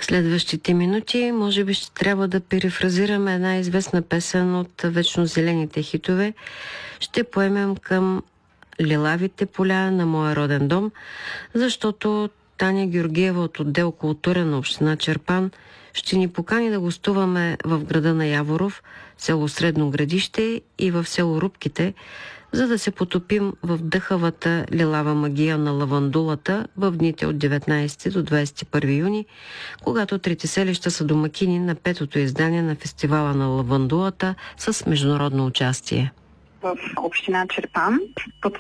В следващите минути може би ще трябва да перифразираме една известна песен от вечно зелените хитове. Ще поемем към лилавите поля на моя роден дом, защото Таня Георгиева от отдел култура на община Чирпан ще ни покани да гостуваме в града на Яворов, село Средно Градище и в село Рубките, за да се потопим в дъхавата лилава магия на лавандулата в дните от 19 до 21 юни, когато трите селища са домакини на 5-то издание на фестивала на лавандулата с международно участие. В община Чирпан под